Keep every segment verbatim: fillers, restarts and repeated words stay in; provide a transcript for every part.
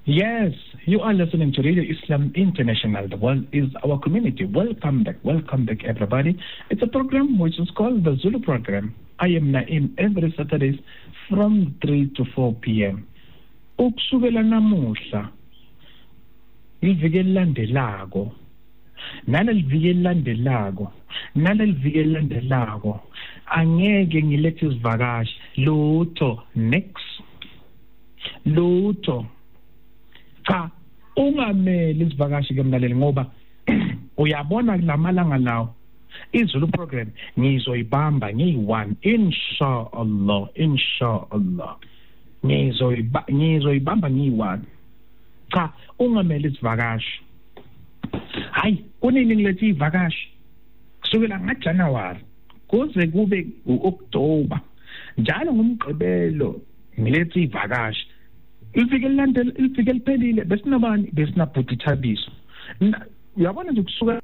Yes, you are listening to Radio Islam International. The world is our community. Welcome back. Welcome back, everybody. It's a program which is called the Zulu Program. I am Naim every Saturdays from three to four p.m. Ukusukela namuhla iviki elilandelayo naleli viki elilandelayo naleli viki elilandelayo angeke ngilethe izivakashi lutho next lutho cha ungameli izivakashi ke mlaleli ngoba uyabona kulamalanga lawo iZulu program ngizoyibamba ngiyi-one inshallah inshallah ngizoyiba ngizoyibamba ngiyi-one cha ungameli izivakashi hayi kunini ngilethe izivakashi kusukela ngaJanuary kuze kube uOctober njalo ngomgqibelo ngilethe izivakashi iviki elilandela iviki eliphelile besinabani besinabhuti Thabiso uyabona nje kusuka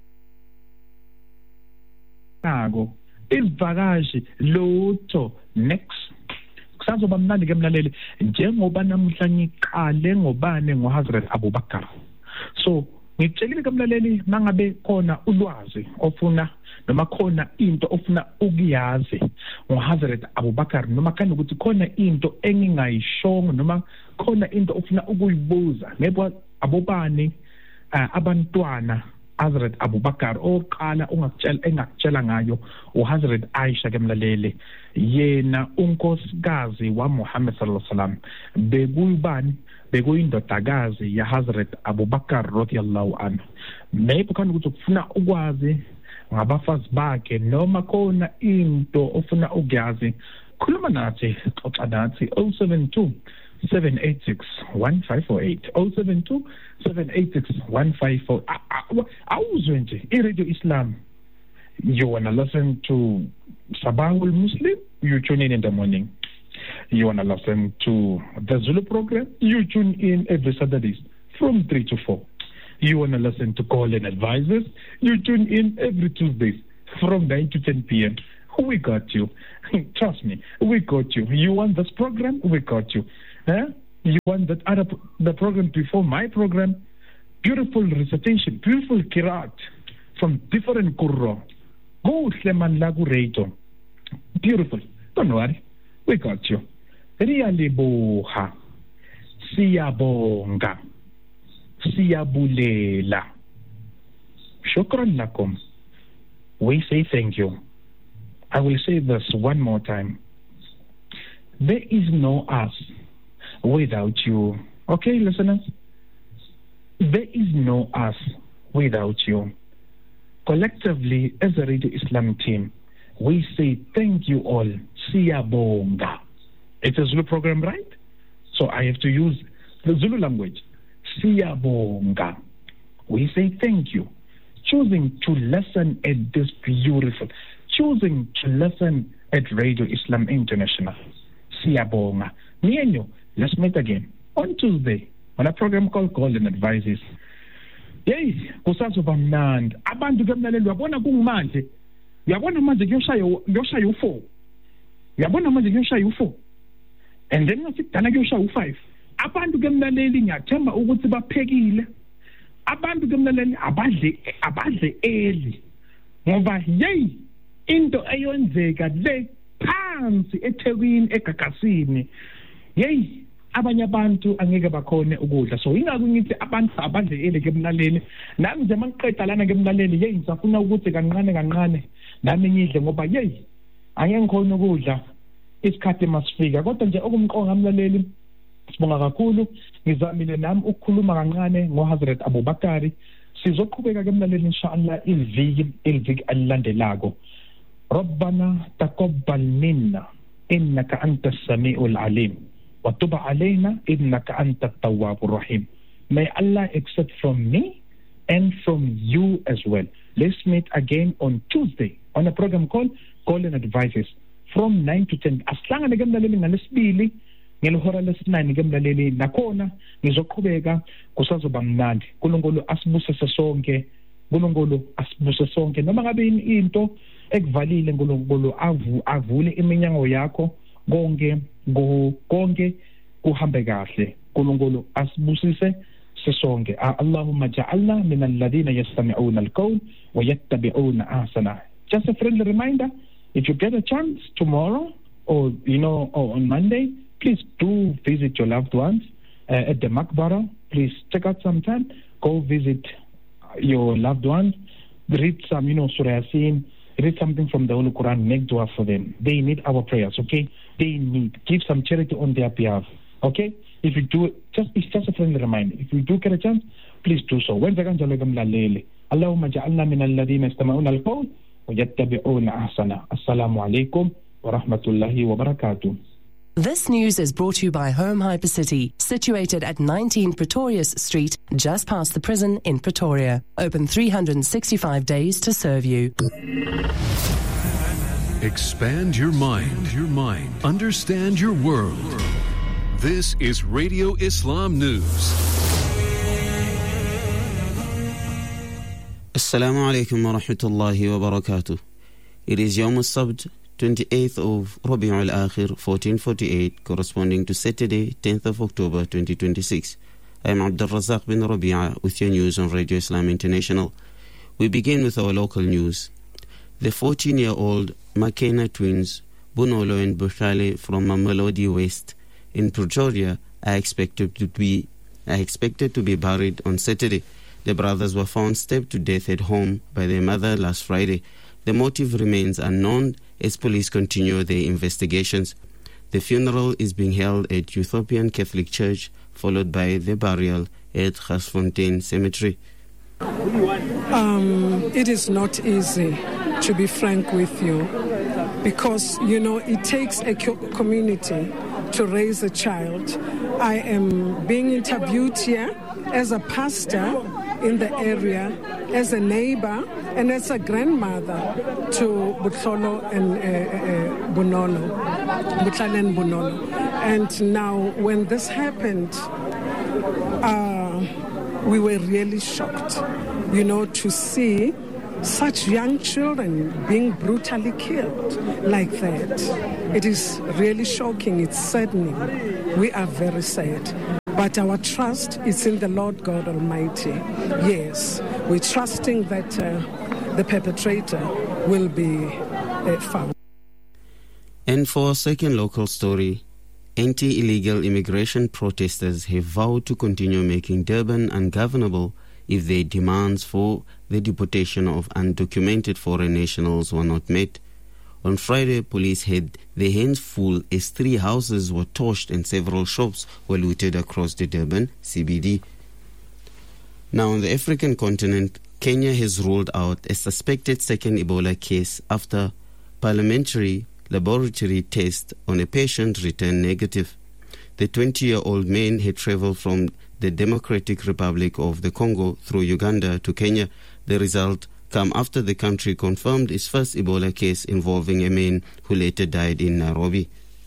nako izivakashi lutho next kusazoba mnandi ke mlaleli njengoba namhla ngiqale ngobane ngoHazrat Abubakar. So ngitshelile ke mlaleli mangabe khona ulwazi ofuna noma khona into ofuna ukuyazi ngoHazrat Abubakar noma kana ukuthi khona into engingayishongo noma khona into ofuna ukuyibuza ngebe abobani abantwana Hazrat Abubakar oqala ungakutshela engakutshela ngayo uHazrat Aisha ke mlaleli yena unkosikazi wa Muhammad sallallahu alaihi wasallam bekuyibani bekuyindodakazi ya Hazrat Abubakar radhiyallahu anhu. Maybe khona ukuthi ufuna ukwazi ngabafazi bakhe noma khona into ofuna ukuyazi khuluma nathi xoxa nathi oh seven two seven eight six one five four eight oh seven two seven eight six one five four. Awuzwe nje iRadio Islam you wanna listen to Sabahul Muslim, you tune in in the morning. You wanna listen to the Zulu program, you tune in every Saturdays from three to four. You wanna listen to Call and Advisors, you tune in every Tuesdays from nine to ten p.m. We got you. Trust me, we got you. You want this program? We got you. Huh? You want that other the program before my program? Beautiful recitation, beautiful kirat from different Qur'an. Go Sleman Lagu Radio. Beautiful. Don't worry. We got you. Really boha. Siyabonga. Siyabulela. Shukran lakum. We say thank you. I will say this one more time. There is no us without you. Okay, listeners? There is no us without you. Collectively, as a Radio Islam team, we say thank you all. Siyabonga. It's a Zulu program, right? So I have to use the Zulu language. Siyabonga. We say thank you. Choosing to listen at this beautiful, choosing to listen at Radio Islam International. Siyabonga. Me and you, let's meet again on Tuesday on a program called Call and Advices. Yes, kusazoba mnandi. Abantu ke mlaleli uyabona kungimanje. Uyabona manje kuyoshaya kuyoshaya u-four. Uyabona manje kuyoshaya u-four. And then ngasikudala kuyoshaya u-five. Abantu ke mlaleli ngiyathemba ukuthi baphekile. Abantu ke mlaleli abadle abadle early. Ngoba hey into eyenzeka le phansi eThekwini eGagasini. Hey abanye abantu angeke bakhone ukudla. So ingakho ngithi abantu abadle ele ke mlaleli nami nje mangiqeda lana ke mlaleli hey ngisafuna ukuthi kancane kancane nami ngidle ngoba hey angeke ngikhona ukudla isikhathi masifika kodwa nje okumqonga mlaleli sibonga kakhulu ngizamile nami ukukhuluma kancane ngoHazrat Abubakar sizoqhubeka ke mlaleli inshallah iviki iviki alilandelako. ربنا تقبل منا إنك أنت السميع العليم وتب علينا إنك أنت التواب الرحيم. May Allah accept from me and from you as well. Let's meet again on Tuesday on a program called Call and Advices from nine to ten. Aslanga ngemlaleli ngalesibili ngelihora lesi-nine ngemlaleli nakhona ngizoqhubeka kusazoba mnandi. uNkulunkulu asibusise sonke. uNkulunkulu asibusise sonke noma ngabe into ekuvalile uNkulunkulu avu avule iminyango yakho konke konke kuhambe kahle uNkulunkulu asibusise sisonke. Allahumma ja'alna min alladhina yastami'una al-qawl wa yattabi'una ahsana. Just a friendly reminder, if you get a chance tomorrow or you know or on Monday, please do visit your loved ones uh, at the Maqbara. Please take out some time, go visit your loved ones, read some, you know, Surah Yasin, read something from the Holy Quran, make dua for them. They need our prayers, okay? They need, give some charity on their behalf, okay? If you do, just it's just a friendly reminder. If you do get a chance, please do so. Allahumma ja'alna min alladhina yastami'una al-qawl wa yattabi'una ahsana. Assalamu alaikum wa rahmatullahi wa barakatuh. This news is brought to you by Home Hypercity, situated at nineteen Pretorius Street, just past the prison in Pretoria. Open three hundred sixty-five days to serve you. Expand your mind, your mind. Understand your world. This is Radio Islam News. Assalamu alaikum wa rahmatullahi wa barakatuh. It is Yawm al-Sabt, twenty-eighth of Rabi'ul Akhir, fourteen forty-eight, corresponding to Saturday, tenth of October, twenty twenty-six. I am Abdul Razak bin Rabi'a with your news on Radio Islam International. We begin with our local news. The fourteen-year-old Makena twins, Bunolo and Bushale from Mamelodi West in Pretoria, are expected to be are expected to be buried on Saturday. The brothers were found stabbed to death at home by their mother last Friday. The motive remains unknown as police continue their investigations. The funeral is being held at Ethiopian Catholic Church, followed by the burial at Gasfontein Cemetery. Um, it is not easy, to be frank with you, because, you know, it takes a co- community to raise a child. I am being interviewed here as a pastor in the area, as a neighbor, and as a grandmother to Butlolo and uh, uh, Bunolo, Butlale and Bunolo. And now, when this happened, uh, we were really shocked, you know, to see such young children being brutally killed like that. It is really shocking. It's saddening. We are very sad. But our trust is in the Lord God Almighty. Yes, we're trusting that uh, the perpetrator will be uh, found. And for a second local story, anti-illegal immigration protesters have vowed to continue making Durban ungovernable if their demands for the deportation of undocumented foreign nationals were not met. On Friday, police had their hands full as three houses were torched and several shops were looted across the Durban C B D. Now, on the African continent, Kenya has ruled out a suspected second Ebola case after parliamentary laboratory test on a patient returned negative. The twenty-year-old man had traveled from the Democratic Republic of the Congo through Uganda to Kenya. The result come after the country confirmed its first Ebola case involving a man who later died in Nairobi.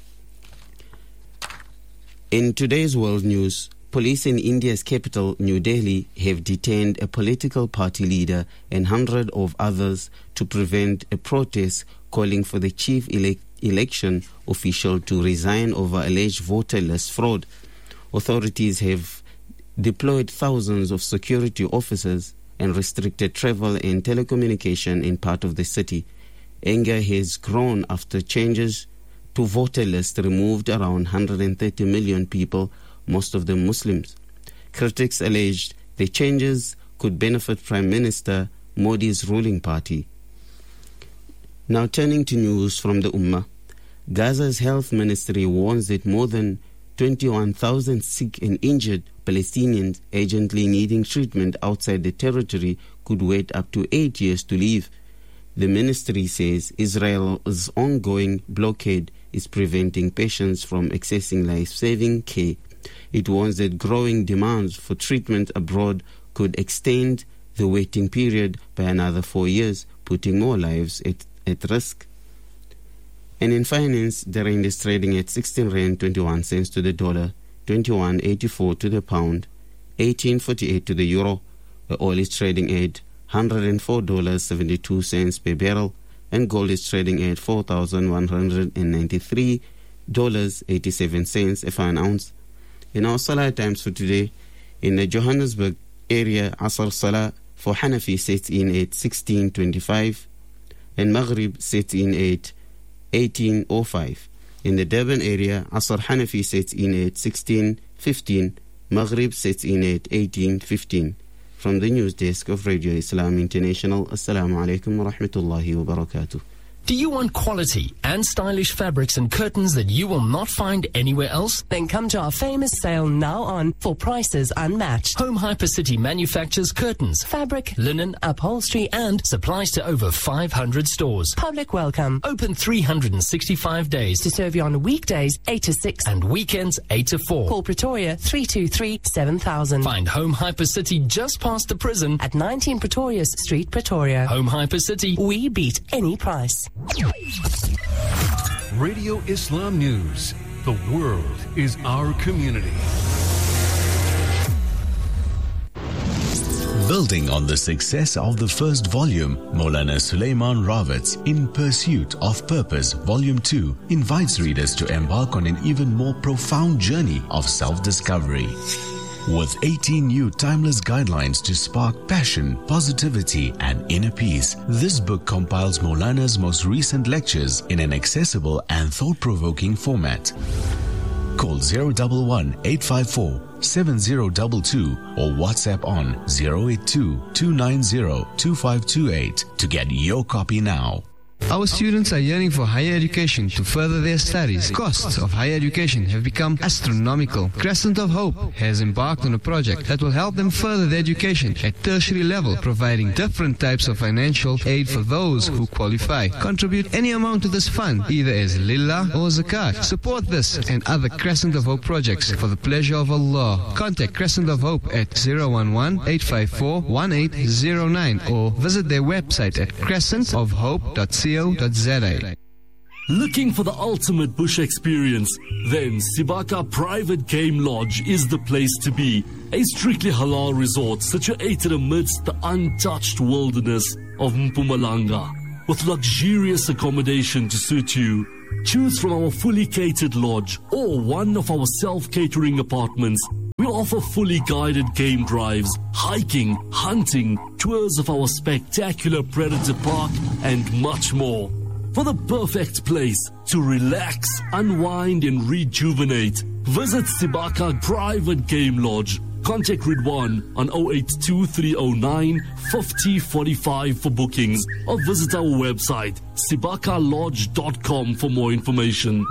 In today's world news, police in India's capital, New Delhi, have detained a political party leader and hundreds of others to prevent a protest calling for the chief ele- election official to resign over alleged voter list fraud. Authorities have deployed thousands of security officers and restricted travel and telecommunication in part of the city. Anger has grown after changes to voter list removed around one hundred thirty million people, most of them Muslims. Critics alleged the changes could benefit Prime Minister Modi's ruling party. Now turning to news from the Ummah. Gaza's health ministry warns that more than twenty-one thousand sick and injured Palestinians urgently needing treatment outside the territory could wait up to eight years to leave. The ministry says Israel's ongoing blockade is preventing patients from accessing life-saving care. It warns that growing demands for treatment abroad could extend the waiting period by another four years, putting more lives at, at risk. And in finance, the rand is trading at sixteen rand twenty-one cents to the dollar, twenty-one eighty-four to the pound, eighteen forty-eight to the euro. The oil is trading at one hundred four dollars and seventy-two cents per barrel, and gold is trading at four thousand one hundred ninety-three dollars and eighty-seven cents a fine ounce. In our Salah times for today, in the Johannesburg area, Asr Salah for Hanafi sets in at sixteen twenty-five and Maghrib sets in at eighteen oh five. In the Durban area, Asr Hanafi sets in at sixteen fifteen, Maghrib sets in at eighteen fifteen. From the news desk of Radio Islam International, Assalamu alaikum wa rahmatullahi wa barakatuh. Do you want quality and stylish fabrics and curtains that you will not find anywhere else? Then come to our famous sale now on for prices unmatched. Home Hypercity manufactures curtains, Fabric, linen, upholstery and supplies to over five hundred stores. public welcome. Open three hundred sixty-five days To serve you on weekdays eight to six. and weekends eight to four. Call Pretoria three two three, seven thousand. Find Home Hypercity just past the prison. At nineteen Pretorius Street, Pretoria. Home Hypercity. We beat any price. Radio Islam News. The world is our community. Building on the success of the first volume, Maulana Sulaiman Rawat's In Pursuit of Purpose Volume two invites readers to embark on an even more profound journey of self-discovery. With eighteen new timeless guidelines to spark passion, positivity and inner peace, this book compiles Maulana's most recent lectures in an accessible and thought-provoking format. Call zero one one, eight five four, seven zero two two or WhatsApp on zero eight two, two nine zero, two five two eight to get your copy now. Our students are yearning for higher education to further their studies. Costs of higher education have become astronomical. Crescent of Hope has embarked on a project that will help them further their education at tertiary level, providing different types of financial aid for those who qualify. Contribute any amount to this fund, either as lillah or zakat. Support this and other Crescent of Hope projects for the pleasure of Allah. Contact Crescent of Hope at zero one one, eight five four, one eight zero nine or visit their website at crescent of hope dot co dot za. Looking for the ultimate bush experience? Then Sibaka Private Game Lodge is the place to be. A strictly halal resort situated amidst the untouched wilderness of Mpumalanga, with luxurious accommodation to suit you. Choose from our fully catered lodge or one of our self-catering apartments. We offer fully guided game drives, hiking, hunting, tours of our spectacular Predator Park and much more. For the perfect place to relax, unwind and rejuvenate, visit Sibaka Private Game Lodge. Contact Ridwan on zero eight two, three zero nine, five zero four five for bookings or visit our website sibaka lodge dot com for more information.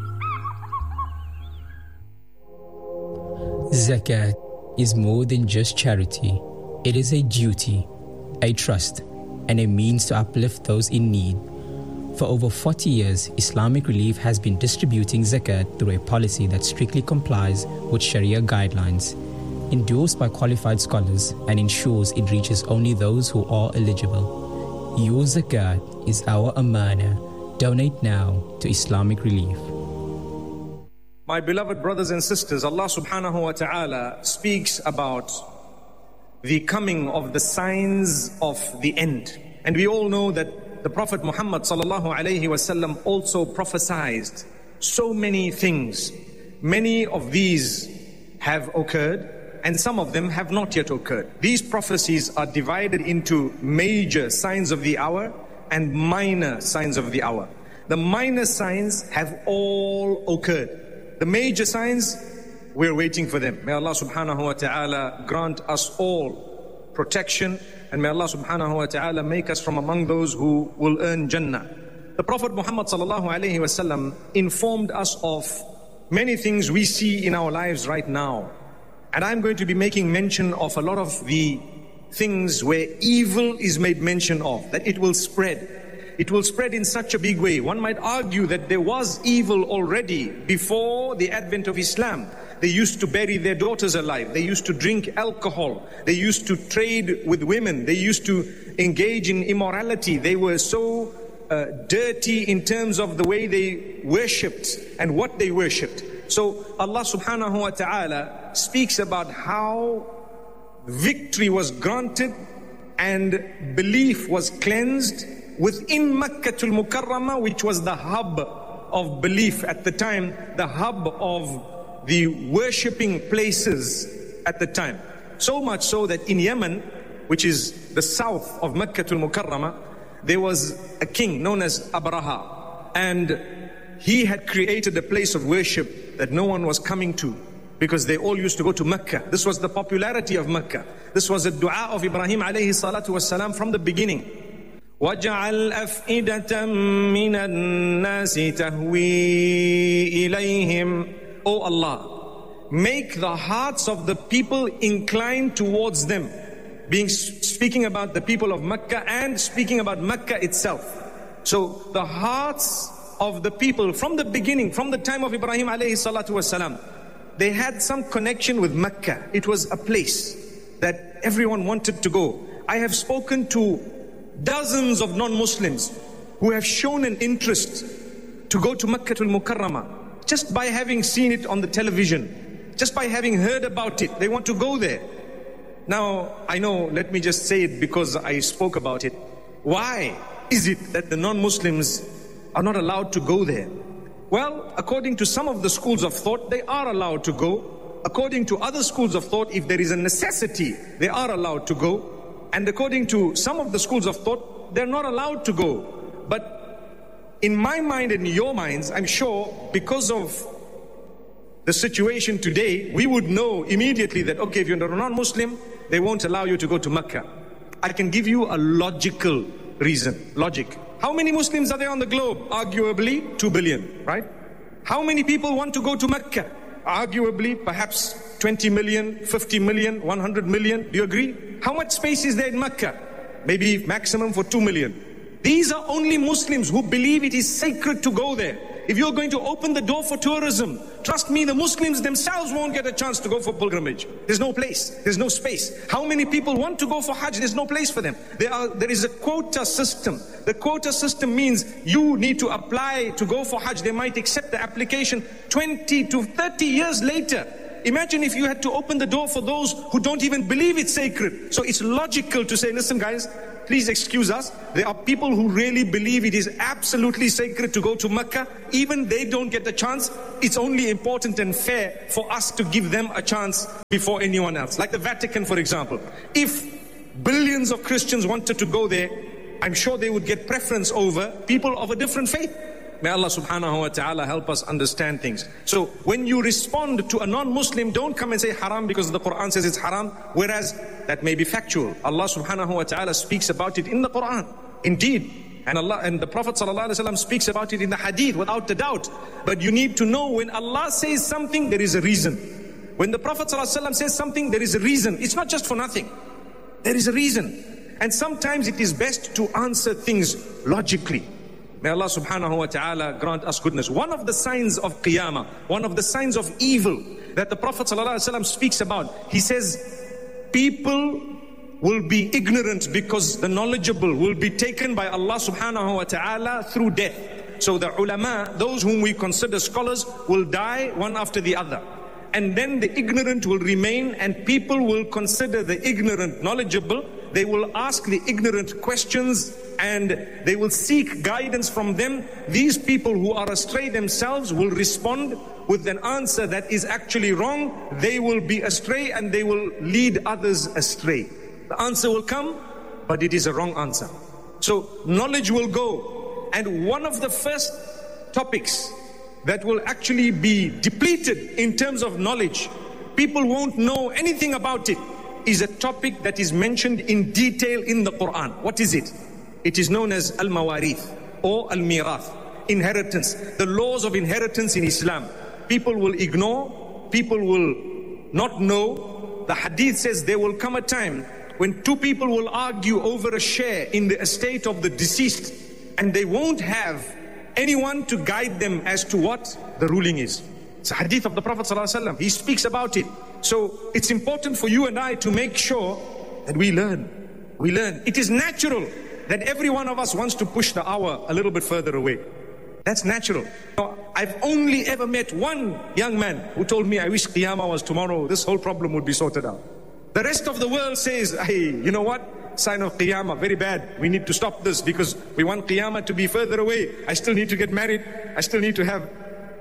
Zakat is more than just charity. It is a duty, a trust, and a means to uplift those in need. For over forty years, Islamic Relief has been distributing zakat through a policy that strictly complies with Sharia guidelines, endorsed by qualified scholars, and ensures it reaches only those who are eligible. Your zakat is our amana. Donate now to Islamic Relief. My beloved brothers and sisters, Allah subhanahu wa ta'ala speaks about the coming of the signs of the end. And we all know that the Prophet Muhammad sallallahu alayhi wasallam also prophesied so many things. Many of these have occurred and some of them have not yet occurred. These prophecies are divided into major signs of the hour and minor signs of the hour. The minor signs have all occurred. The major signs, we're waiting for them. May Allah subhanahu wa ta'ala grant us all protection, and may Allah subhanahu wa ta'ala make us from among those who will earn Jannah. The Prophet Muhammad sallallahu alayhi wa sallam informed us of many things we see in our lives right now. And I'm going to be making mention of a lot of the things where evil is made mention of, that it will spread. It will spread in such a big way. One might argue that there was evil already before the advent of Islam. They used to bury their daughters alive. They used to drink alcohol. They used to trade with women. They used to engage in immorality. They were so uh, dirty in terms of the way they worshipped and what they worshipped. So Allah subhanahu wa ta'ala speaks about how victory was granted and belief was cleansed within Makkatul Mukarramah, which was the hub of belief at the time, the hub of the worshipping places at the time. So much so that in Yemen, which is the south of Makkah al-Mukarramah, there was a king known as Abraha, and he had created a place of worship that no one was coming to, because they all used to go to Mecca. This was the popularity of Mecca. This was a dua of Ibrahim alayhi salatu wasalam from the beginning. وَجَعَلْ أَفْئِدَةً مِّنَ النَّاسِ تَهْوِي إِلَيْهِمْ. O Allah, make the hearts of the people incline towards them. Being speaking about the people of Mecca and speaking about Mecca itself. So the hearts of the people from the beginning, from the time of Ibrahim alayhi salatu wasalam, they had some connection with Mecca. It was a place that everyone wanted to go. I have spoken to dozens of non-Muslims who have shown an interest to go to Makkah al-Mukarramah just by having seen it on the television, just by having heard about it. They want to go there. Now, I know, let me just say it because I spoke about it. Why is it that the non-Muslims are not allowed to go there? Well, according to some of the schools of thought, they are allowed to go. According to other schools of thought, if there is a necessity, they are allowed to go. And according to some of the schools of thought, they're not allowed to go. But in my mind and in your minds, I'm sure because of the situation today, we would know immediately that, okay, if you're a non-Muslim, they won't allow you to go to Mecca. I can give you a logical reason, logic. How many Muslims are there on the globe? Arguably, two billion, right? How many people want to go to Mecca? Arguably, perhaps twenty million, fifty million, one hundred million. Do you agree? How much space is there in Mecca? Maybe maximum for two million. These are only Muslims who believe it is sacred to go there. If you're going to open the door for tourism, trust me, the Muslims themselves won't get a chance to go for pilgrimage. There's no place. There's no space. How many people want to go for Hajj? There's no place for them. There are, there is a quota system. The quota system means you need to apply to go for Hajj. They might accept the application twenty to thirty years later. Imagine if you had to open the door for those who don't even believe it's sacred. So it's logical to say, listen guys, please excuse us. There are people who really believe it is absolutely sacred to go to Mecca. Even they don't get the chance. It's only important and fair for us to give them a chance before anyone else. Like the Vatican, for example. If billions of Christians wanted to go there, I'm sure they would get preference over people of a different faith. May Allah subhanahu wa ta'ala help us understand things. So when you respond to a non-Muslim, don't come and say haram because the Quran says it's haram, whereas that may be factual. Allah subhanahu wa ta'ala speaks about it in the Quran. Indeed. And Allah and the Prophet sallallahu alaihi wasallam speaks about it in the hadith without a doubt. But you need to know when Allah says something, there is a reason. When the Prophet sallallahu alaihi wasallam says something, there is a reason. It's not just for nothing. There is a reason. And sometimes it is best to answer things logically. May Allah subhanahu wa ta'ala grant us goodness. One of the signs of Qiyamah, one of the signs of evil that the Prophet sallallahu alaihi wasallam speaks about, he says, people will be ignorant because the knowledgeable will be taken by Allah subhanahu wa ta'ala through death. So the ulama, those whom we consider scholars, will die one after the other. And then the ignorant will remain, and people will consider the ignorant knowledgeable. They will ask the ignorant questions and they will seek guidance from them. These people who are astray themselves will respond with an answer that is actually wrong. They will be astray and they will lead others astray. The answer will come, but it is a wrong answer. So knowledge will go. And one of the first topics that will actually be depleted in terms of knowledge, people won't know anything about it, is a topic that is mentioned in detail in the Quran. What is it? It is known as al-mawarith or al-mirath, inheritance, the laws of inheritance in Islam. People will ignore, people will not know. The hadith says there will come a time when two people will argue over a share in the estate of the deceased, and they won't have anyone to guide them as to what the ruling is. It's a hadith of the Prophet ﷺ. He speaks about it. So it's important for you and I to make sure that we learn. We learn. It is natural that every one of us wants to push the hour a little bit further away. That's natural. I've only ever met one young man who told me, I wish Qiyamah was tomorrow, this whole problem would be sorted out. The rest of the world says, hey, you know what? Sign of Qiyamah, very bad. We need to stop this because we want Qiyamah to be further away. I still need to get married. I still need to have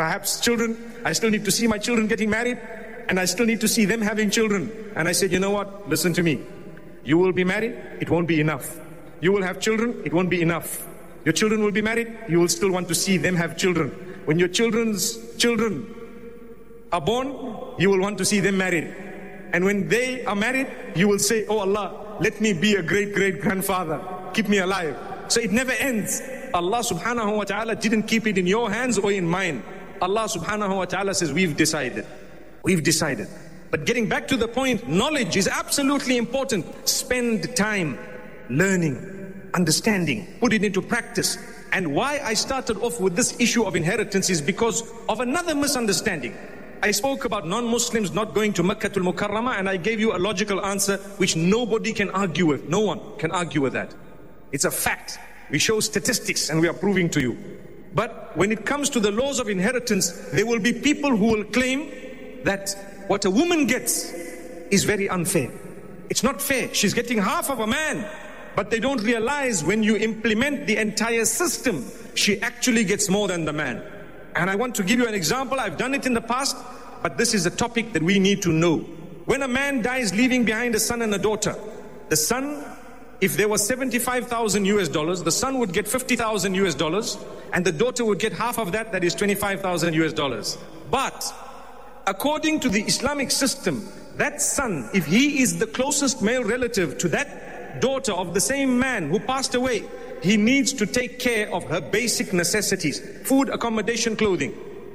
perhaps children. I still need to see my children getting married, and I still need to see them having children. And I said, you know what? Listen to me. You will be married, it won't be enough. You will have children, it won't be enough. Your children will be married, you will still want to see them have children. When your children's children are born, you will want to see them married. And when they are married, you will say, oh Allah, let me be a great great grandfather. Keep me alive. So it never ends. Allah subhanahu wa ta'ala didn't keep it in your hands or in mine. Allah subhanahu wa ta'ala says, we've decided. We've decided. But getting back to the point, knowledge is absolutely important. Spend time learning, understanding, put it into practice. And why I started off with this issue of inheritance is because of another misunderstanding. I spoke about non-Muslims not going to Makkah al-Mukarramah, and I gave you a logical answer which nobody can argue with. No one can argue with that. It's a fact. We show statistics and we are proving to you. But when it comes to the laws of inheritance, there will be people who will claim that what a woman gets is very unfair. It's not fair. She's getting half of a man. But they don't realize when you implement the entire system, she actually gets more than the man. And I want to give you an example. I've done it in the past, but this is a topic that we need to know. When a man dies leaving behind a son and a daughter, the son, if there was seventy-five thousand U S dollars, the son would get fifty thousand U S dollars, and the daughter would get half of that, that is twenty-five thousand U S dollars. But according to the Islamic system, that son, if he is the closest male relative to that daughter of the same man who passed away, he needs to take care of her basic necessities: food, accommodation, clothing.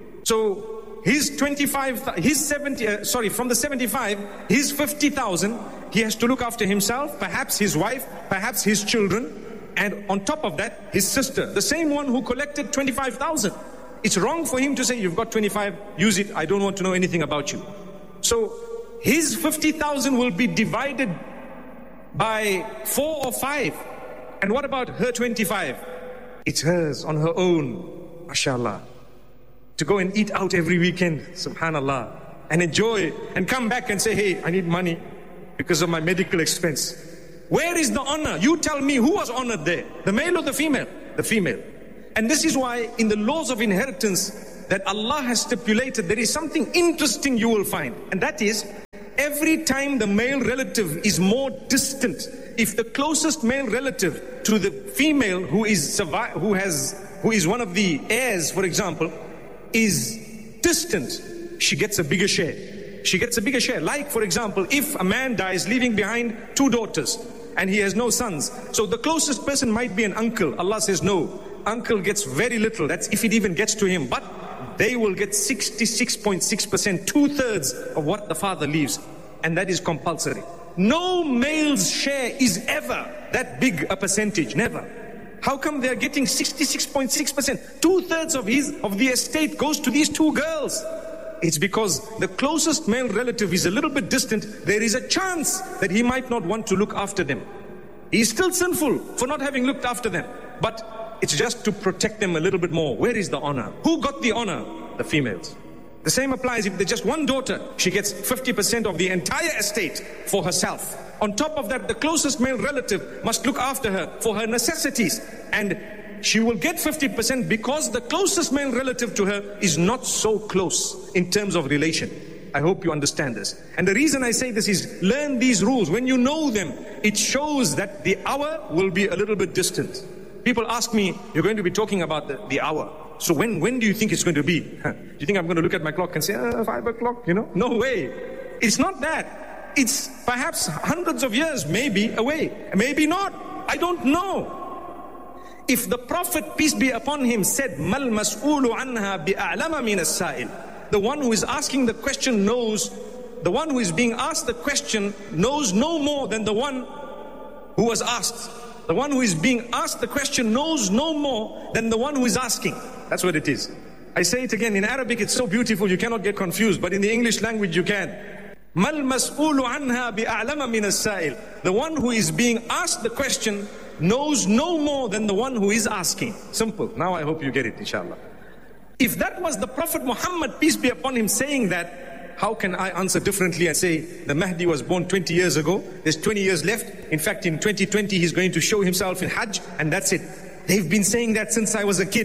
So his twenty-five, his seventy, uh, sorry, from the seventy-five, his fifty thousand, he has to look after himself, perhaps his wife, perhaps his children, and on top of that, his sister, the same one who collected twenty-five thousand. It's wrong for him to say, you've got twenty-five, use it, I don't want to know anything about you. So his fifty thousand will be divided by four or five. And what about her twenty-five? It's hers on her own, mashallah. To go and eat out every weekend, subhanallah, and enjoy and come back and say, hey, I need money because of my medical expense. Where is the honor? You tell me, who was honored there? The male or the female? The female. And this is why in the laws of inheritance that Allah has stipulated, there is something interesting you will find. And that is, every time the male relative is more distant, if the closest male relative to the female who is who has who is one of the heirs, for example, is distant, she gets a bigger share. She gets a bigger share. Like, for example, if a man dies leaving behind two daughters and he has no sons, so the closest person might be an uncle. Allah says no, uncle gets very little. That's if it even gets to him. But they will get sixty-six point six percent, two-thirds of what the father leaves. And that is compulsory. No male's share is ever that big a percentage, never. How come they are getting sixty-six point six percent? Two-thirds of his of the estate goes to these two girls. It's because the closest male relative is a little bit distant. There is a chance that he might not want to look after them. He's still sinful for not having looked after them. But it's just to protect them a little bit more. Where is the honor? Who got the honor? The females. The same applies if there's just one daughter. She gets fifty percent of the entire estate for herself. On top of that, the closest male relative must look after her for her necessities. And she will get fifty percent because the closest male relative to her is not so close in terms of relation. I hope you understand this. And the reason I say this is, learn these rules. When you know them, it shows that the hour will be a little bit distant. People ask me, you're going to be talking about the, the hour. So when, when do you think it's going to be? Huh. Do you think I'm going to look at my clock and say, uh, five o'clock, you know? No way. It's not that. It's perhaps hundreds of years, maybe, away. Maybe not. I don't know. If the Prophet, peace be upon him, said, Mal mas'ulu anha bi'a'lama min as-sa'il. The one who is asking the question knows, the one who is being asked the question knows no more than the one who was asked. The one who is being asked the question knows no more than the one who is asking. That's what it is. I say it again, in Arabic it's so beautiful you cannot get confused, but in the English language you can. Mal mas'ulu anha bi'a'lama min as-sa'il. The one who is being asked the question knows no more than the one who is asking. Simple. Now I hope you get it, inshallah. If that was the Prophet Muhammad, peace be upon him, saying that, how can I answer differently and say the Mahdi was born twenty years ago, there's twenty years left, in fact in twenty twenty he's going to show himself in Hajj, and that's it. They've been saying that since I was a kid.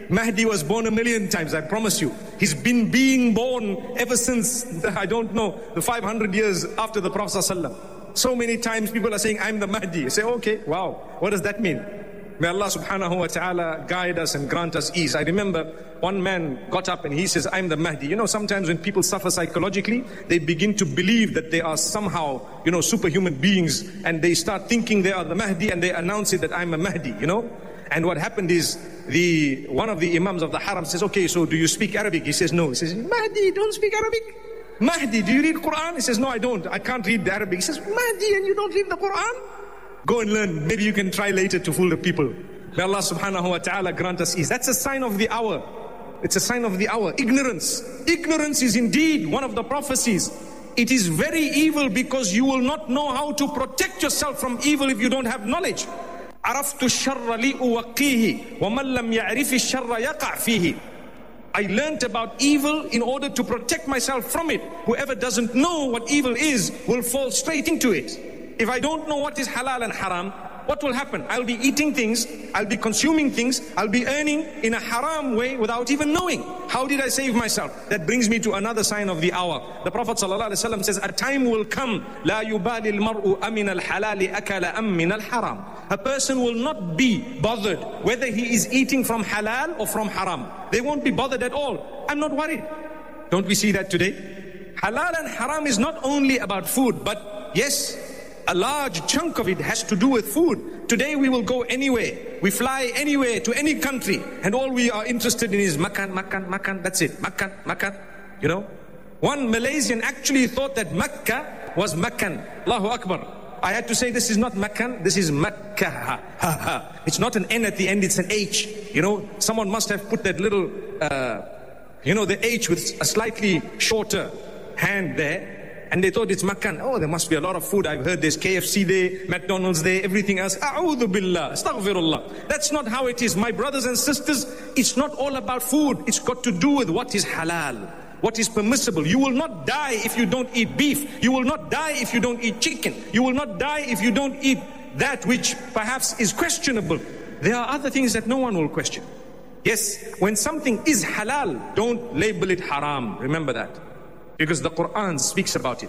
Mahdi was born a million times, I promise you. He's been being born ever since, I don't know, the five hundred years after the Prophet ﷺ. So many times people are saying, I'm the Mahdi. You say, okay, wow, what does that mean? May Allah subhanahu wa ta'ala guide us and grant us ease. I remember one man got up and he says, I'm the Mahdi. You know, sometimes when people suffer psychologically, they begin to believe that they are somehow, you know, superhuman beings, and they start thinking they are the Mahdi, and they announce it that I'm a Mahdi, you know. And what happened is, the one of the imams of the haram says, okay, so do you speak Arabic? He says, no. He says, Mahdi, don't speak Arabic. Mahdi, do you read Quran? He says, no, I don't. I can't read the Arabic. He says, Mahdi, and you don't read the Quran? Go and learn. Maybe you can try later to fool the people. May Allah subhanahu wa ta'ala grant us ease. That's a sign of the hour. It's a sign of the hour. Ignorance. Ignorance is indeed one of the prophecies. It is very evil because you will not know how to protect yourself from evil if you don't have knowledge. عرفت الشر لأوقيه ومن لم يعرف الشر يقع فيه. I learned about evil in order to protect myself from it. Whoever doesn't know what evil is will fall straight into it. If I don't know what is halal and haram, what will happen? I'll be eating things, I'll be consuming things, I'll be earning in a haram way without even knowing. How did I save myself? That brings me to another sign of the hour. The Prophet ﷺ says, a time will come, لا يبالي المرء أمن الحلال أكل أم من الحرام. A person will not be bothered whether he is eating from halal or from haram. They won't be bothered at all. I'm not worried. Don't we see that today? Halal and haram is not only about food, but yes, a large chunk of it has to do with food. Today we will go anywhere. We fly anywhere to any country, and all we are interested in is makan, makan, makan. That's it. Makan, makan. You know? One Malaysian actually thought that Makkah was makan. Allahu Akbar. I had to say this is not makan, this is Makkah. It's not an N at the end, it's an H. You know, someone must have put that little, uh, you know, the H with a slightly shorter hand there. And they thought it's makan. Oh, there must be a lot of food. I've heard there's K F C there, McDonald's there, everything else. A'udhu billah, astaghfirullah. That's not how it is. My brothers and sisters, it's not all about food. It's got to do with what is halal, what is permissible. You will not die if you don't eat beef. You will not die if you don't eat chicken. You will not die if you don't eat that which perhaps is questionable. There are other things that no one will question. Yes, when something is halal, don't label it haram. Remember that. Because the Quran speaks about it.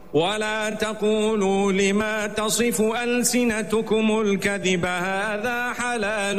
وَلَا تَقُولُوا لِمَا تَصِفُ أَلْسِنَتُكُمُ الْكَذِبَ هَذَا حَلَالٌ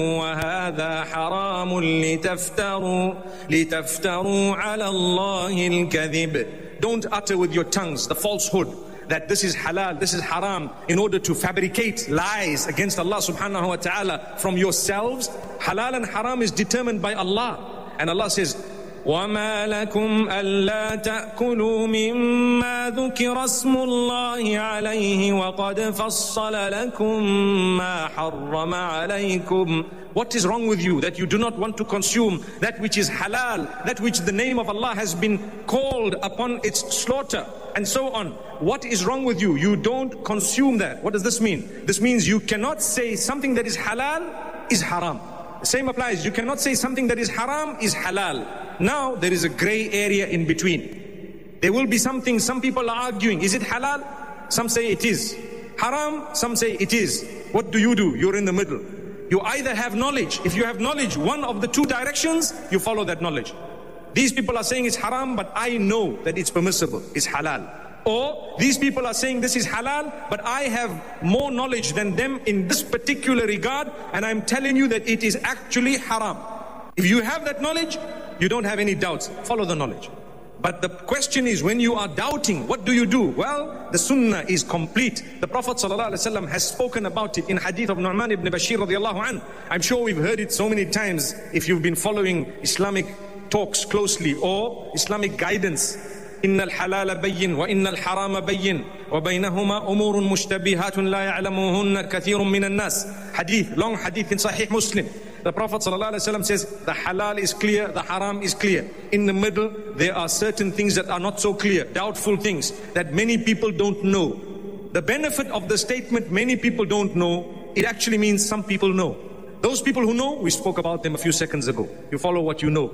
وَهَذَا حَرَامٌ لِتَفْتَرُوا لِتَفْتَرُوا عَلَى اللَّهِ الْكَذِبِ. Don't utter with your tongues the falsehood that this is halal, this is haram, in order to fabricate lies against Allah subhanahu wa ta'ala from yourselves. Halal and haram is determined by Allah. And Allah says, وَمَا لَكُمْ أَلَّا تَأْكُلُوا مِمَّا ذُكِرَ اسْمُ اللَّهِ عَلَيْهِ وَقَدْ فَصَّلَ لَكُمْ مَا حَرَّمَ عَلَيْكُمْ. What is wrong with you that you do not want to consume that which is halal, that which the name of Allah has been called upon its slaughter, and so on? What is wrong with you? You don't consume that. What does this mean? This means you cannot say something that is halal is haram. The same applies. You cannot say something that is haram is halal. Now there is a gray area in between. There will be something, some people are arguing, is it halal? Some say it is. Haram, some say it is. What do you do? You're in the middle. You either have knowledge. If you have knowledge, one of the two directions, you follow that knowledge. These people are saying it's haram, but I know that it's permissible, it's halal. Or these people are saying this is halal, but I have more knowledge than them in this particular regard, and I'm telling you that it is actually haram. If you have that knowledge, you don't have any doubts. Follow the knowledge. But the question is, when you are doubting, what do you do? Well, the sunnah is complete. The Prophet ﷺ has spoken about it in hadith of Nu'man ibn Bashir radiallahu anhu. I'm sure we've heard it so many times if you've been following Islamic talks closely or Islamic guidance. إن الحلال بين وإن الحرام بين وبينهما أمور مشتبهات لا يعلمهن كثير من الناس. Hadith, long hadith in Sahih Muslim. The Prophet ﷺ says the halal is clear, the haram is clear. In the middle, there are certain things that are not so clear, doubtful things that many people don't know. The benefit of the statement, many people don't know, it actually means some people know. Those people who know, we spoke about them a few seconds ago. You follow what you know.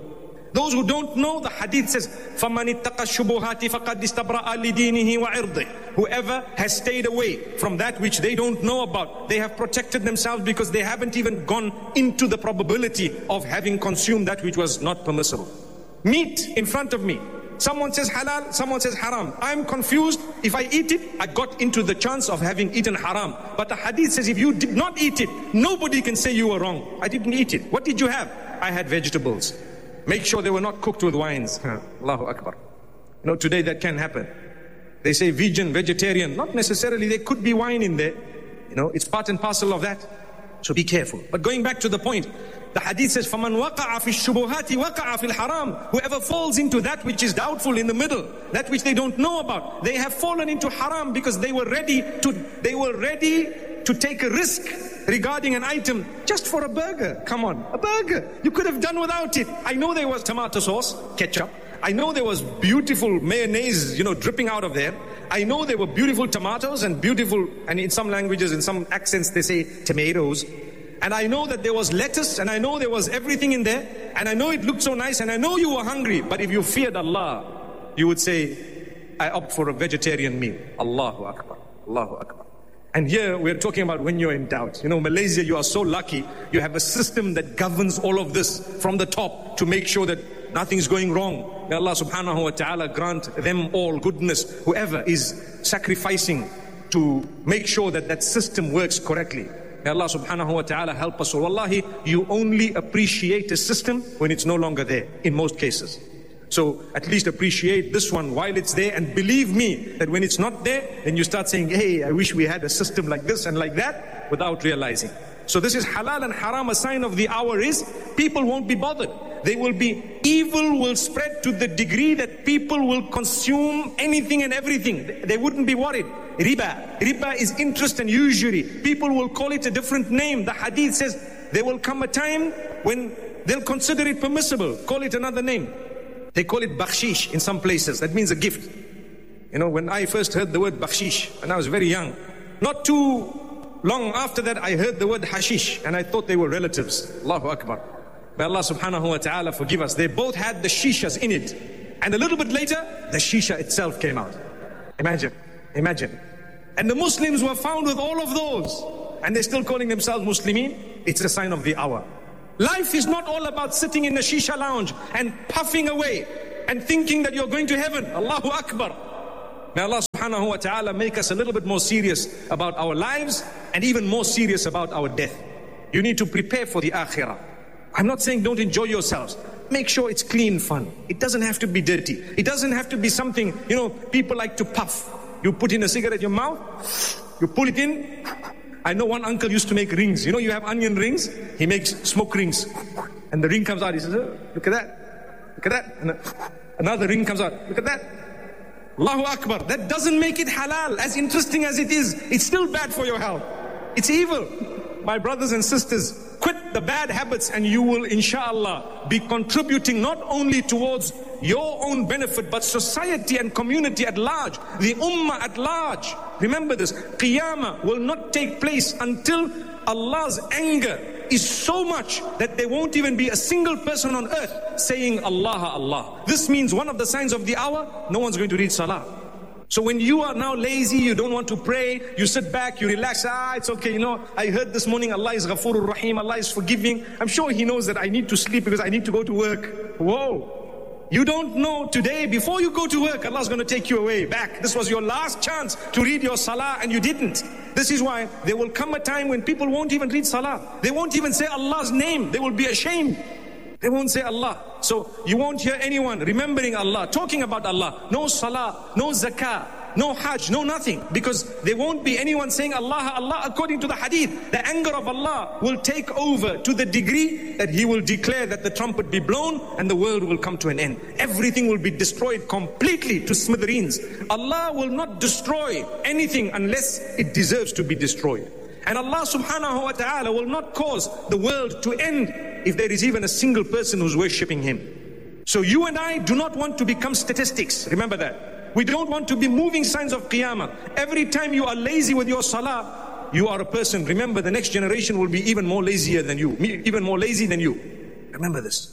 Those who don't know, the hadith says, فَمَنِ اتَّقَى الشُّبُهَاتِ فَقَدْ اسْتَبْرَأَ لِدِينِهِ وَعِرْضِهِ. Whoever has stayed away from that which they don't know about, they have protected themselves because they haven't even gone into the probability of having consumed that which was not permissible. Meat in front of me. Someone says halal, someone says haram. I'm confused. If I eat it, I got into the chance of having eaten haram. But the hadith says if you did not eat it, nobody can say you were wrong. I didn't eat it. What did you have? I had vegetables. Make sure they were not cooked with wines. Allahu Akbar. You know, today that can happen. They say vegan, vegetarian. Not necessarily. There could be wine in there. You know, it's part and parcel of that. So be careful. But going back to the point, the hadith says, فَمَنْ وَقَعَ فِي الشُّبُهَاتِ وَقَعَ فِي الْحَرَامِ. Whoever falls into that which is doubtful in the middle, that which they don't know about, they have fallen into haram because they were ready to, they were ready to take a risk regarding an item just for a burger. Come on, a burger. You could have done without it. I know there was tomato sauce, ketchup. I know there was beautiful mayonnaise, you know, dripping out of there. I know there were beautiful tomatoes and beautiful, and in some languages, in some accents, they say tomatoes. And I know that there was lettuce, and I know there was everything in there, and I know it looked so nice, and I know you were hungry. But if you feared Allah, you would say, I opt for a vegetarian meal. Allahu Akbar. Allahu Akbar. And here we're talking about when you're in doubt. You know, Malaysia, you are so lucky. You have a system that governs all of this from the top to make sure that nothing's going wrong. May Allah subhanahu wa ta'ala grant them all goodness, whoever is sacrificing to make sure that that system works correctly. May Allah subhanahu wa ta'ala help us. So wallahi, you only appreciate a system when it's no longer there, in most cases. So at least appreciate this one while it's there, and believe me that when it's not there, then you start saying, hey, I wish we had a system like this and like that, without realizing. So this is halal and haram. A sign of the hour is people won't be bothered. They will be, evil will spread to the degree that people will consume anything and everything. They wouldn't be worried. Riba. Riba is interest and usury. People will call it a different name. The hadith says there will come a time when they'll consider it permissible. Call it another name. They call it bakshish in some places. That means a gift. You know, when I first heard the word bakshish, when I was very young, not too long after that, I heard the word hashish, and I thought they were relatives. Allahu Akbar. May Allah subhanahu wa ta'ala forgive us. They both had the shishas in it. And a little bit later, the shisha itself came out. Imagine, imagine. And the Muslims were found with all of those. And they're still calling themselves Muslimin. It's a sign of the hour. Life is not all about sitting in a shisha lounge and puffing away and thinking that you're going to heaven. Allahu Akbar. May Allah subhanahu wa ta'ala make us a little bit more serious about our lives and even more serious about our death. You need to prepare for the akhirah. I'm not saying don't enjoy yourselves. Make sure it's clean fun. It doesn't have to be dirty. It doesn't have to be something, you know, people like to puff. You put in a cigarette in your mouth, you pull it in. I know one uncle used to make rings. You know, you have onion rings. He makes smoke rings. And the ring comes out. He says, oh, look at that. Look at that. And another ring comes out. Look at that. Allahu Akbar. That doesn't make it halal. As interesting as it is, it's still bad for your health. It's evil. My brothers and sisters, quit the bad habits and you will, inshallah, be contributing not only towards your own benefit, but society and community at large, the ummah at large. Remember this, Qiyamah will not take place until Allah's anger is so much that there won't even be a single person on earth saying Allah, Allah. This means one of the signs of the hour, no one's going to read salah. So when you are now lazy, you don't want to pray, you sit back, you relax, ah, it's okay, you know, I heard this morning Allah is Ghafurur Rahim, Allah is forgiving. I'm sure He knows that I need to sleep because I need to go to work. Whoa. You don't know today, before you go to work, Allah's going to take you away, back. This was your last chance to read your salah and you didn't. This is why there will come a time when people won't even read salah. They won't even say Allah's name. They will be ashamed. They won't say Allah. So you won't hear anyone remembering Allah, talking about Allah. No salah, no zakah, no hajj, no nothing. Because there won't be anyone saying Allah, Allah. According to the hadith, the anger of Allah will take over to the degree that He will declare that the trumpet be blown and the world will come to an end. Everything will be destroyed completely to smithereens. Allah will not destroy anything unless it deserves to be destroyed. And Allah subhanahu wa ta'ala will not cause the world to end if there is even a single person who's worshipping Him. So you and I do not want to become statistics. Remember that. We don't want to be moving signs of Qiyamah. Every time you are lazy with your salah, you are a person. Remember, the next generation will be even more lazier than you, even more lazy than you. Remember this.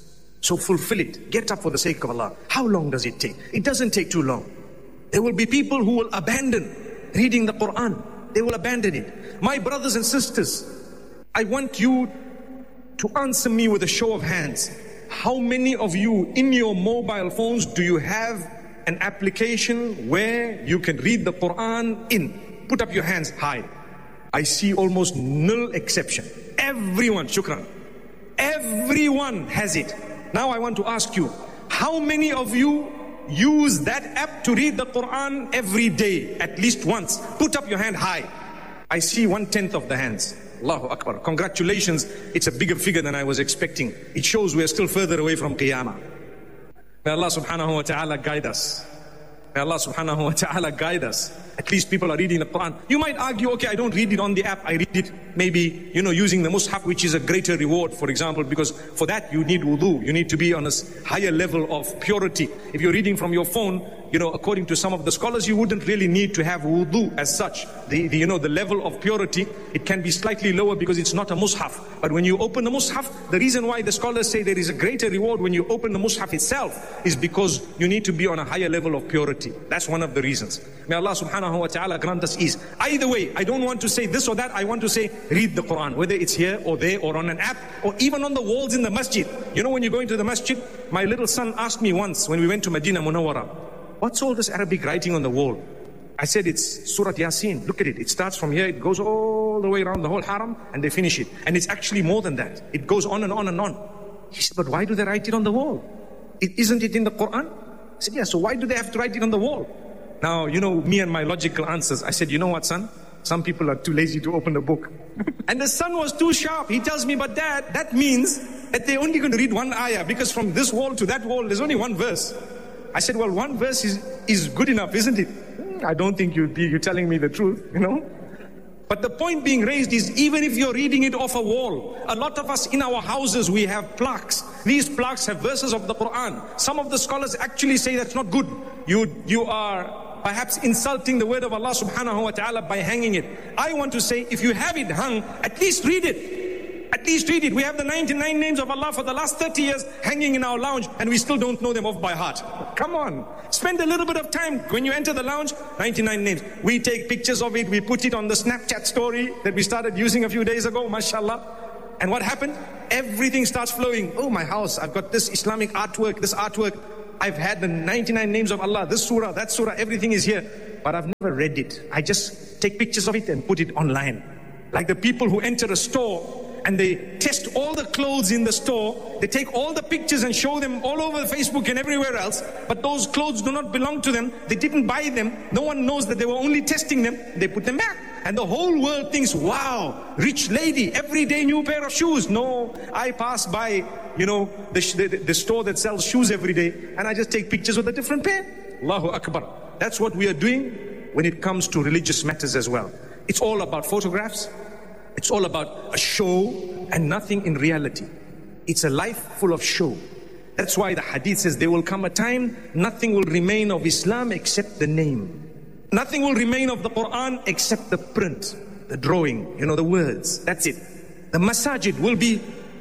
So fulfill it. Get up for the sake of Allah. How long does it take? It doesn't take too long. There will be people who will abandon reading the Quran. They will abandon it. My brothers and sisters, I want you to answer me with a show of hands. How many of you in your mobile phones do you have an application where you can read the Quran in? Put up your hands high. I see almost nil exception. Everyone, shukran. Everyone has it. Now I want to ask you, how many of you use that app to read the Quran every day, at least once? Put up your hand high. I see one-tenth of the hands. Allahu Akbar. Congratulations. It's a bigger figure than I was expecting. It shows we are still further away from Qiyamah. May Allah subhanahu wa ta'ala guide us. May Allah subhanahu wa ta'ala guide us. At least people are reading the Quran. You might argue, okay, I don't read it on the app. I read it maybe, you know, using the Mus'haf, which is a greater reward, for example, because for that you need wudu. You need to be on a higher level of purity. If you're reading from your phone, you know, according to some of the scholars, you wouldn't really need to have wudu as such. The, the, you know, the level of purity, it can be slightly lower because it's not a Mus'haf. But when you open the Mus'haf, the reason why the scholars say there is a greater reward when you open the Mus'haf itself is because you need to be on a higher level of purity. That's one of the reasons. May Allah subhanahu wa ta'ala grant us ease. Either way, I don't want to say this or that. I want to say read the Quran, whether it's here or there or on an app or even on the walls in the masjid. You know, when you go into the masjid, my little son asked me once when we went to Medina Munawwara, what's all this Arabic writing on the wall? I said, it's Surah Yasin. Look at it. It starts from here. It goes all the way around the whole haram and they finish it. And it's actually more than that. It goes on and on and on. He said, but why do they write it on the wall? It, isn't it in the Quran? I said, yeah, so why do they have to write it on the wall? Now, you know, me and my logical answers. I said, you know what, son? Some people are too lazy to open a book. And the son was too sharp. He tells me, but dad, that means that they're only going to read one ayah because from this wall to that wall, there's only one verse. I said, well, one verse is, is good enough, isn't it? I don't think you'd be, you're telling me the truth, you know? But the point being raised is, even if you're reading it off a wall, a lot of us in our houses, we have plaques. These plaques have verses of the Quran. Some of the scholars actually say that's not good. You, you are perhaps insulting the word of Allah subhanahu wa ta'ala by hanging it. I want to say, if you have it hung, at least read it. At least read it. We have the ninety-nine names of Allah for the last thirty years hanging in our lounge and we still don't know them off by heart. Come on. Spend a little bit of time when you enter the lounge, ninety-nine names. We take pictures of it. We put it on the Snapchat story that we started using a few days ago, mashallah. And what happened? Everything starts flowing. Oh, my house, I've got this Islamic artwork, this artwork. I've had the ninety-nine names of Allah, this surah, that surah, everything is here. But I've never read it. I just take pictures of it and put it online. Like the people who enter a store and they test all the clothes in the store. They take all the pictures and show them all over Facebook and everywhere else. But those clothes do not belong to them. They didn't buy them. No one knows that they were only testing them. They put them back. And the whole world thinks, wow, rich lady, every day new pair of shoes. No, I pass by, you know, the, the, the store that sells shoes every day. And I just take pictures with a different pair. Allahu Akbar. That's what we are doing when it comes to religious matters as well. It's all about photographs. It's all about a show and nothing in reality. It's a life full of show. That's why the hadith says there will come a time nothing will remain of Islam except the name. Nothing will remain of the Quran except the print, the drawing, you know, the words. That's it. The masajid will be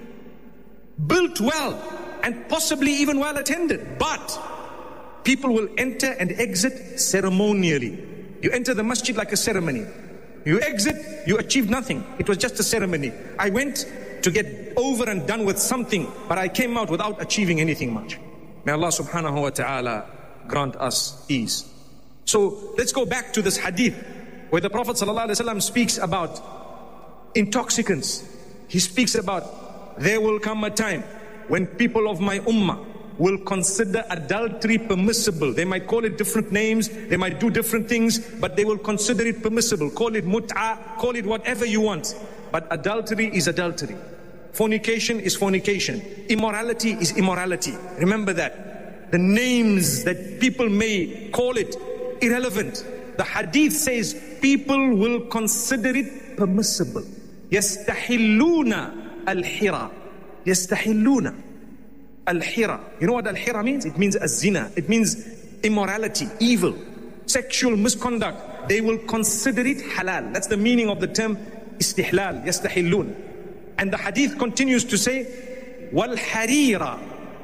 built well and possibly even well attended. But people will enter and exit ceremonially. You enter the masjid like a ceremony. You exit, you achieve nothing. It was just a ceremony. I went to get over and done with something, but I came out without achieving anything much. May Allah subhanahu wa ta'ala grant us ease. So let's go back to this hadith where the Prophet sallallahu alaihi wasallam speaks about intoxicants. He speaks about there will come a time when people of my ummah will consider adultery permissible. They might call it different names, they might do different things, but they will consider it permissible. Call it mut'ah, call it whatever you want. But adultery is adultery. Fornication is fornication. Immorality is immorality. Remember that. The names that people may call it, irrelevant. The hadith says people will consider it permissible. Yastahilluna al-hira. Yastahilluna al-hira. You know what al-hira means? It means az-zina. It means immorality, evil, sexual misconduct. They will consider it halal. That's the meaning of the term istihlal. Yastahilluna. And the hadith continues to say, wal harira.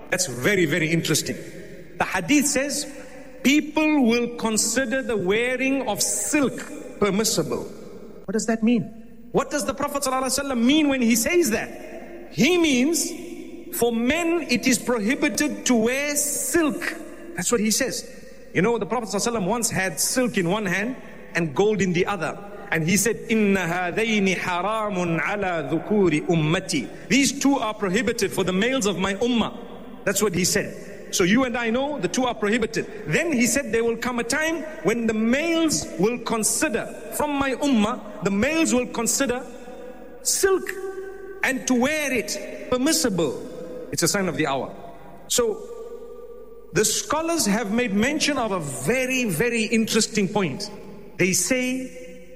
That's very, very interesting. The hadith says, people will consider the wearing of silk permissible. What does that mean? What does the Prophet ﷺ mean when he says that? He means, for men it is prohibited to wear silk. That's what he says. You know, the Prophet ﷺ once had silk in one hand and gold in the other. And he said, إِنَّ هَذَيْنِ حَرَامٌ عَلَى ذُكُورِ أُمَّتِي. These two are prohibited for the males of my ummah. That's what he said. So you and I know the two are prohibited. Then he said there will come a time when the males will consider, from my ummah, the males will consider silk and to wear it permissible. It's a sign of the hour. So the scholars have made mention of a very, very interesting point. They say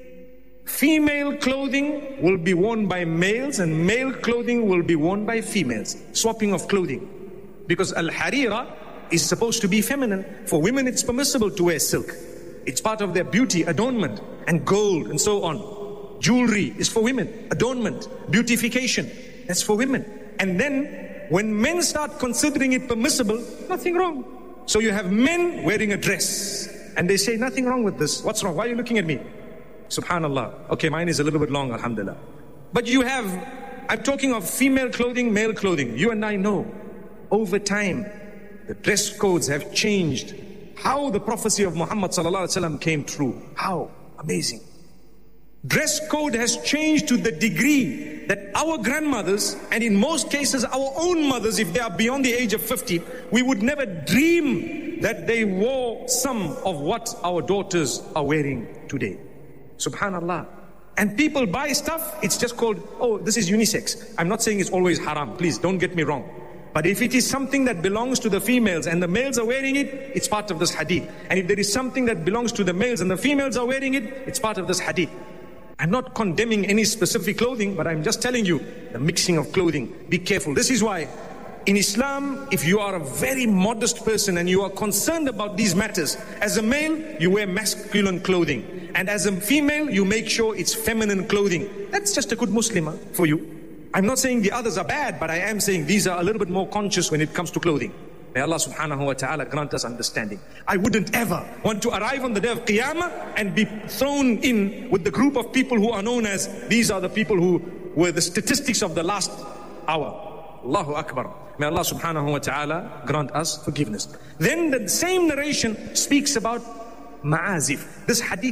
female clothing will be worn by males and male clothing will be worn by females. Swapping of clothing. Because al-harira is supposed to be feminine. For women it's permissible to wear silk. It's part of their beauty, adornment, and gold and so on. Jewelry is for women. Adornment, beautification, that's for women. And then when men start considering it permissible, nothing wrong. So you have men wearing a dress and they say nothing wrong with this. What's wrong? Why are you looking at me? Subhanallah. Okay, mine is a little bit long, alhamdulillah. But you have, I'm talking of female clothing, male clothing. You and I know, over time, the dress codes have changed. How the prophecy of Muhammad sallallahu alaihi wasallam came true. How? Amazing. Dress code has changed to the degree that our grandmothers, and in most cases our own mothers, if they are beyond the age of fifty, we would never dream that they wore some of what our daughters are wearing today. Subhanallah. And people buy stuff, it's just called, oh, this is unisex. I'm not saying it's always haram, please don't get me wrong. But if it is something that belongs to the females and the males are wearing it, it's part of this hadith. And if there is something that belongs to the males and the females are wearing it, it's part of this hadith. I'm not condemning any specific clothing, but I'm just telling you, the mixing of clothing, be careful. This is why in Islam, if you are a very modest person and you are concerned about these matters, as a male, you wear masculine clothing. And as a female, you make sure it's feminine clothing. That's just a good Muslimah for you. I'm not saying the others are bad, but I am saying these are a little bit more conscious when it comes to clothing. May Allah subhanahu wa ta'ala grant us understanding. I wouldn't ever want to arrive on the day of Qiyamah and be thrown in with the group of people who are known as, these are the people who were the statistics of the last hour. Allahu Akbar. May Allah subhanahu wa ta'ala grant us forgiveness. Then the same narration speaks about ma'azif. This hadith